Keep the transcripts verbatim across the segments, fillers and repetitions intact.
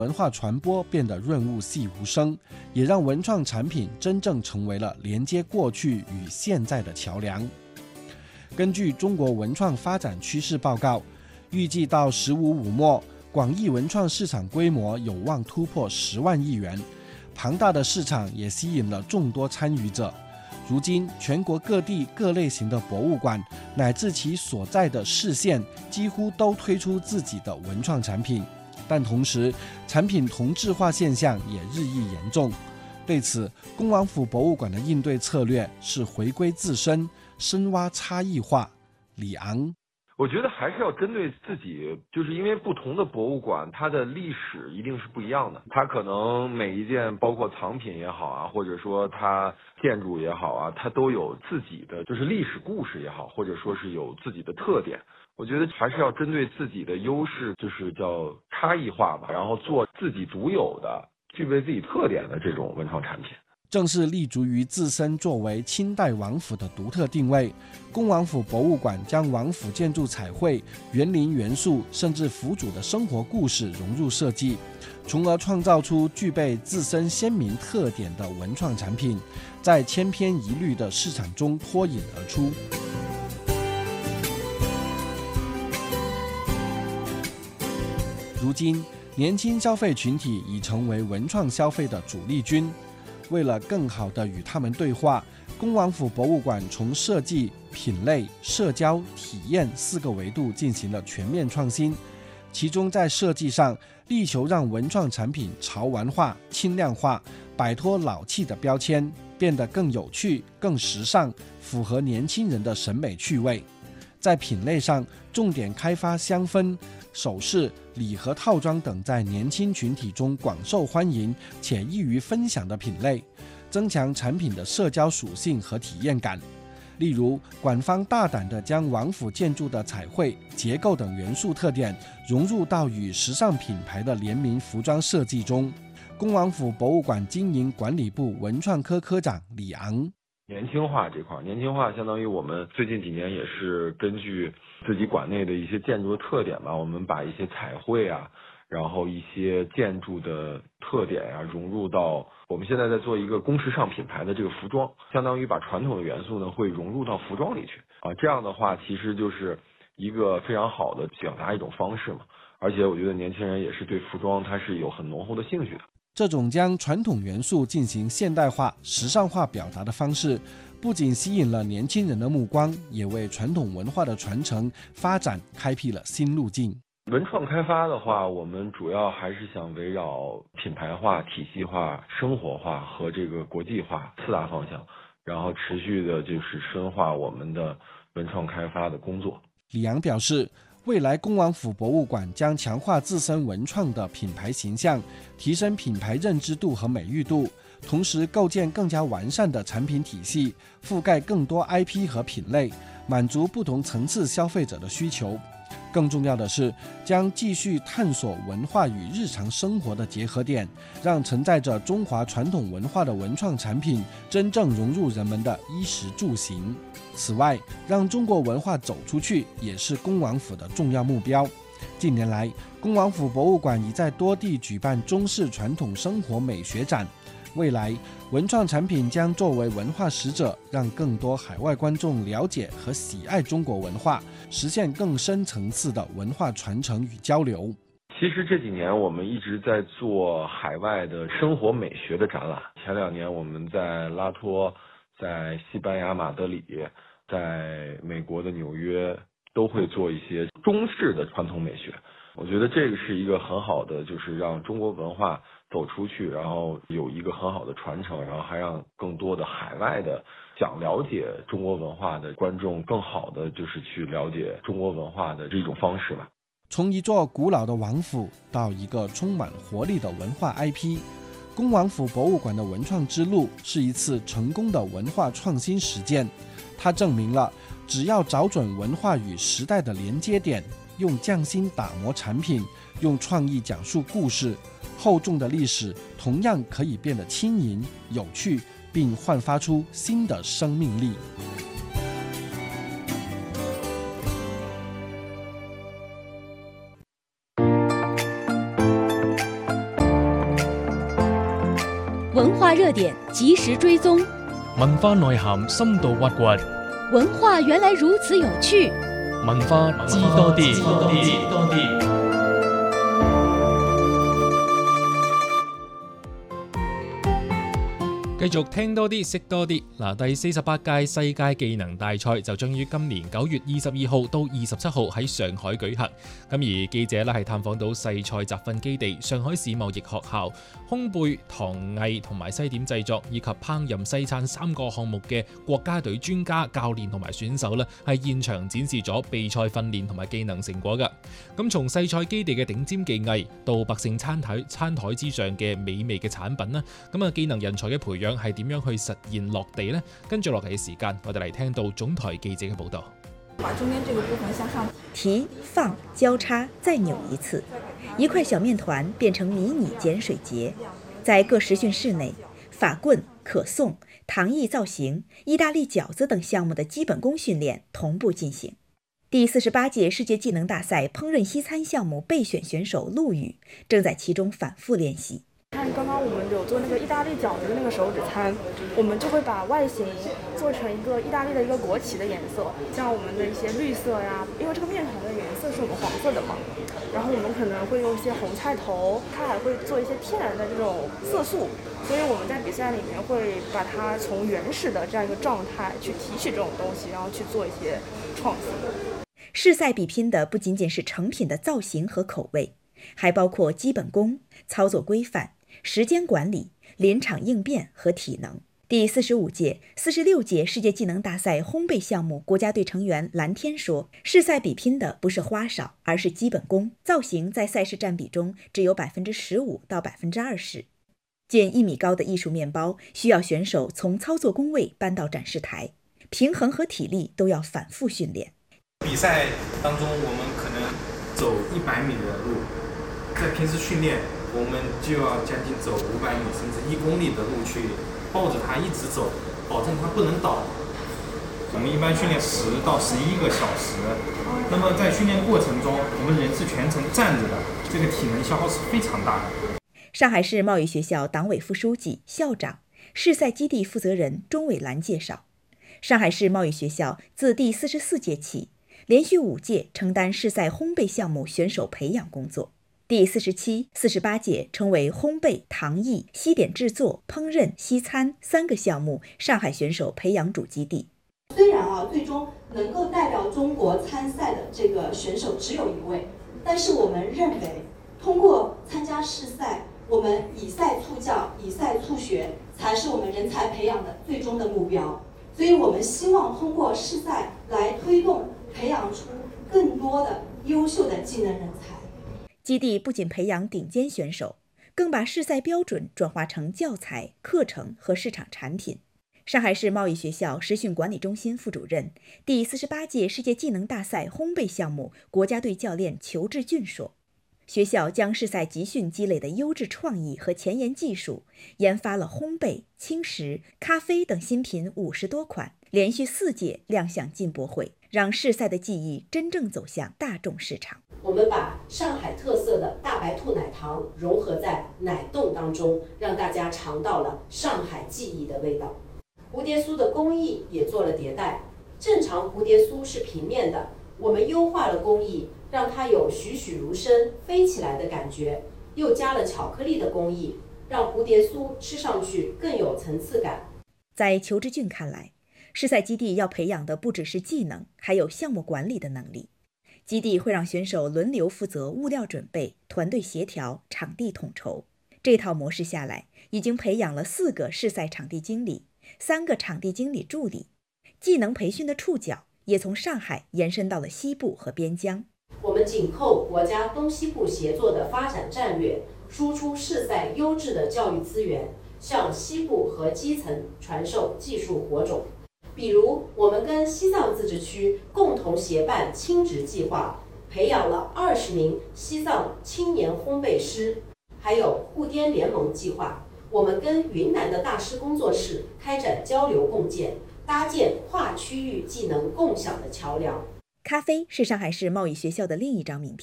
文化传播变得润物细无声，也让文创产品真正成为了连接过去与现在的桥梁。根据中国文创发展趋势报告，预计到“十五五”末，广义文创市场规模有望突破十万亿元。庞大的市场也吸引了众多参与者。如今，全国各地各类型的博物馆，乃至其所在的市县，几乎都推出自己的文创产品。但同时，产品同质化现象也日益严重。对此，恭王府博物馆的应对策略是回归自身，深挖差异化。李昂， 我觉得还是要针对自己，就是因为不同的博物馆，它的历史一定是不一样的。它可能每一件，包括藏品也好啊，或者说它建筑也好啊，它都有自己的就是历史故事也好，或者说是有自己的特点。我觉得还是要针对自己的优势，就是叫差异化吧，然后做自己独有的、具备自己特点的这种文创产品。 正是立足于自身作为清代王府的独特定位，恭王府博物馆将王府建筑彩绘、园林元素甚至府主的生活故事融入设计，从而创造出具备自身鲜明特点的文创产品，在千篇一律的市场中脱颖而出。如今，年轻消费群体已成为文创消费的主力军。为了更好地与他们对话，恭王府博物馆从设计、品类、社交、体验四个维度进行了全面创新。其中在设计上，力求让文创产品潮玩化、轻量化，摆脱老气的标签，变得更有趣、更时尚，符合年轻人的审美趣味。在品类上，重点开发香氛、首饰、礼盒套装等在年轻群体中广受欢迎且易于分享的品类，增强产品的社交属性和体验感。例如，馆方大胆地将王府建筑的彩绘、结构等元素特点融入到与时尚品牌的联名服装设计中。恭王府博物馆经营管理部文创科科长李昂， 年轻化这块，年轻化相当于我们最近几年也是根据自己馆内的一些建筑的特点吧，我们把一些彩绘啊，然后一些建筑的特点啊融入到我们现在在做一个工时尚品牌的这个服装，相当于把传统的元素呢会融入到服装里去啊，这样的话其实就是一个非常好的表达一种方式嘛，而且我觉得年轻人也是对服装它是有很浓厚的兴趣的。 这种将传统元素进行现代化、时尚化表达的方式，不仅吸引了年轻人的目光，也为传统文化的传承发展开辟了新路径。 文创开发的话，我们主要还是想围绕品牌化、体系化、生活化和这个国际化四大方向，然后持续的就是深化我们的文创开发的工作。 李昂表示，未来恭王府博物馆将强化自身文创的品牌形象，提升品牌认知度和美誉度，同时构建更加完善的产品体系，覆盖更多 I P 和品类，满足不同层次消费者的需求。更重要的是，将继续探索文化与日常生活的结合点，让承载着中华传统文化的文创产品真正融入人们的衣食住行。此外，让中国文化走出去也是恭王府的重要目标。近年来，恭王府博物馆已在多地举办中式传统生活美学展。未来，文创产品将作为文化使者，让更多海外观众了解和喜爱中国文化，实现更深层次的文化传承与交流。 其实这几年我们一直在做海外的生活美学的展览，前两年我们在拉脱、在西班牙马德里、在美国的纽约都会做一些中式的传统美学。我觉得这个是一个很好的，就是让中国文化走出去，然后有一个很好的传承，然后还让更多的海外的想了解中国文化的观众更好的就是去了解中国文化的这种方式吧。 从一座古老的王府到一个充满活力的文化 I P， 恭王府博物馆的文创之路是一次成功的文化创新实践。它证明了，只要找准文化与时代的连接点，用匠心打磨产品，用创意讲述故事，厚重的历史同样可以变得轻盈、有趣，并焕发出新的生命力。 文化熱點及時追蹤， 文化內涵深度挖掘， 文化原來如此有趣， 文化知多啲。知多啲，知多啲。繼續聽多啲，識多啲。嗱，第四十八屆世界技能大賽就將於今年九月二十二號到二十七號喺上海舉行。咁而記者咧係探訪到細菜集訓基地、上海市貿易學校、烘焙、糖藝同埋西點製作以及烹飪西餐三個項目嘅國家隊專家、教練同埋選手咧，係現場展示咗備賽訓練同埋技能成果㗎。咁從細菜基地嘅頂尖技藝到百姓餐台餐台之上嘅美味嘅產品啦，咁啊技能人才嘅培養係點樣去實現落地呢？跟住落嚟嘅時間，我哋嚟聽到總台記者嘅報道。 把中間這個部分向上提放交叉再扭一次，一塊小麵團變成迷你鹼水結。在各實訓室內，法棍、可頌、糖藝造型、意大利餃子等項目的基本功訓練同步進行。第四十八屆世界技能大賽烹飪西餐項目備選選手陸羽正在其中反覆練習。 看剛剛我們有做那個意大利餃子的那個手指餐，我們就會把外形做成一個意大利的一個國旗的顏色，像我們的一些綠色呀，因為這個麵團的顏色是我們黃色的嘛，然後我們可能會用一些紅菜頭，它還會做一些天然的這種色素，所以我們在比賽裡面會把它從原始的這樣一個狀態去提取這種東西，然後去做一些創新。 試賽比拼的不僅僅是成品的造型和口味，還包括基本功、操作規範、時間管理、臨場應變和體能。第四十五屆、四十六屆世界技能大賽烘焙項目國家隊成員藍天說，試賽比拼的不是花哨，而是基本功。造型在賽事佔比中只有百分之十五到百分之二十。近一米高的藝術麵包需要選手從操作工位搬到展示台，平衡和體力都要反覆訓練。 比賽當中，我們可能走一百米的路，在平時訓練，我們就要將近走五百米甚至一公里的路去抱着它一直走，保證它不能倒。我們一般訓練十到十一個小時，那麼在訓練過程中，我們人是全程站着的，這個體能消耗是非常大的。 上海市貿易學校黨委副書記、校長、試賽基地負責人鍾偉蘭介紹，上海市貿易學校自第四十四屆起，連續五屆承擔試賽烘焙項目選手培養工作。第四十七、四十八屆成為烘焙、糖藝、西點製作、烹飪、西餐三個項目上海選手培養主基地。 雖然啊，最終能夠代表中國參賽的這個選手只有一位，但是我們認為，通過參加試賽，我們以賽促教、以賽促學，才是我們人才培養的最終的目標。所以我們希望通過試賽來推動培養出更多的優秀的技能人才。 基地不僅培養頂尖選手，更把試賽標準轉化成教材、課程和市場產品。上海市貿易學校實訓管理中心副主任、第四十八屆世界技能大賽烘焙項目國家隊教練裘志俊說，學校將試賽集訓積累的優質創意和前沿技術，研發了烘焙、輕食、咖啡等新品五十多款，連續四屆亮相進博會，讓試賽的技藝真正走向大眾市場。 我們把上海特色的大白兔奶糖融合在奶凍當中，讓大家嘗到了上海記憶的味道。蝴蝶酥的工藝也做了迭代，正常蝴蝶酥是平面的，我們優化了工藝，讓它有栩栩如生飛起來的感覺，又加了巧克力的工藝，讓蝴蝶酥吃上去更有層次感。 在裘志俊看來，試賽基地要培養的不只是技能，還有項目管理的能力。基地會讓選手輪流負責物料準備、團隊協調、場地統籌。這套模式下來，已經培養了四個試賽場地經理、三個場地經理助理。技能培訓的觸角也從上海延伸到了西部和邊疆。 我們緊扣國家東西部協作的發展戰略，輸出試賽優質的教育資源，向西部和基層傳授技術火種。比如，我們跟西藏自治區共同協辦親職計劃，培養了二十名西藏青年烘焙師，還有滬滇聯盟計劃，我們跟雲南的大師工作室開展交流共建，搭建跨區域技能共享的橋樑。 咖啡是上海市貿易學校的另一張名片，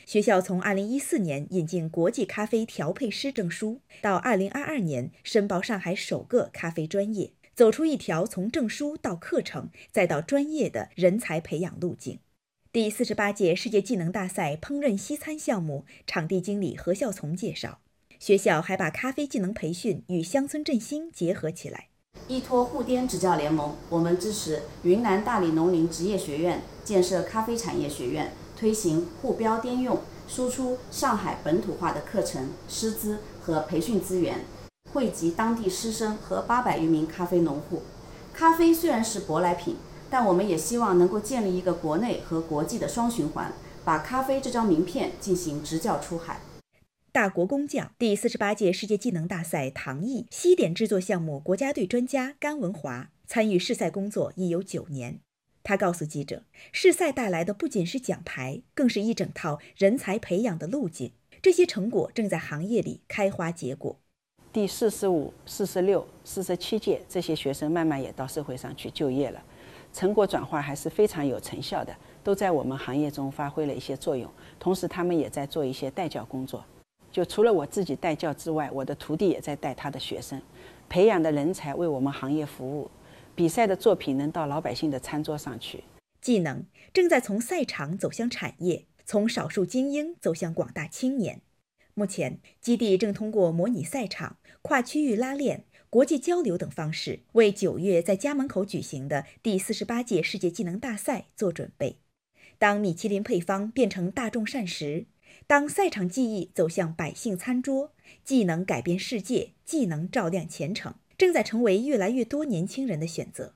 学校从二零一四年引进国际咖啡调配师证书，到二零二二年申报上海首个咖啡专业，走出一条从证书到课程再到专业的人才培养路径。第四十八届世界技能大赛烹饪西餐项目场地经理何孝从介绍，学校还把咖啡技能培训与乡村振兴结合起来。 依托沪滇职教联盟，我们支持云南大理农林职业学院建设咖啡产业学院，推行沪标滇用，输出上海本土化的课程、师资和培训资源，惠及当地师生和八百余名咖啡农户。咖啡虽然是舶来品，但我们也希望能够建立一个国内和国际的双循环，把咖啡这张名片进行直教出海。 大国工匠第四十八届世界技能大赛糖艺西点制作项目国家队专家甘文华参与试赛工作已有九年。他告诉记者，试赛带来的不仅是奖牌，更是一整套人才培养的路径。这些成果正在行业里开花结果。 第四十五、四十六、四十七届这些学生慢慢也到社会上去就业了，成果转化还是非常有成效的，都在我们行业中发挥了一些作用。同时他们也在做一些带教工作，就除了我自己带教之外，我的徒弟也在带他的学生，培养的人才为我们行业服务，比赛的作品能到老百姓的餐桌上去。 技能正在从赛场走向产业，从少数精英走向广大青年。目前基地正通过模拟赛场、跨区域拉练、国际交流等方式，为九月在家门口举行的第四十八届世界技能大赛做准备。当米其林配方变成大众膳食，当赛场技艺走向百姓餐桌，技能改变世界，技能照亮前程，正在成为越来越多年轻人的选择。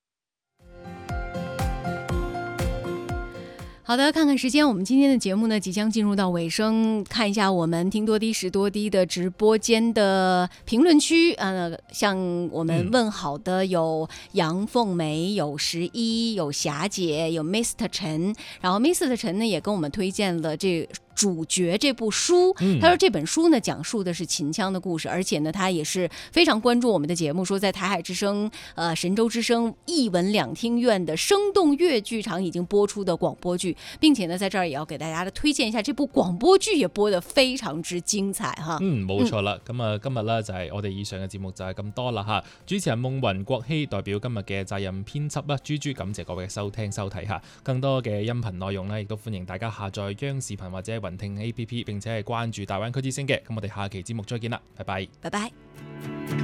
好的，看看时间，我们今天的节目呢即将进入到尾声，看一下我们听多滴时多滴的直播间的评论区。呃，像我们问好的有杨凤梅，有十一，有霞姐，有 mister 陈，然后 mister 陈呢也跟我们推荐了这主角这部书，他说这本书呢讲述的是秦腔的故事，而且呢他也是非常关注我们的节目，说在台海之声、呃神州之声艺文两厅院的生动粤剧场已经播出的广播剧，并且呢在这儿也要給大家推薦一下這部廣播劇也播得非常之精彩哈。 嗯，冇錯啦。咁啊，今日咧就係我哋以上嘅節目就係咁多啦嚇。主持人夢雲國希代表今日嘅責任編輯啦，豬豬感謝各位嘅收聽收睇嚇。更多嘅音頻內容咧，亦都歡迎大家下載央視頻或者雲聽 A P P， 並且係關注大灣區之聲嘅。咁我哋下期節目再見啦，拜拜。 拜拜。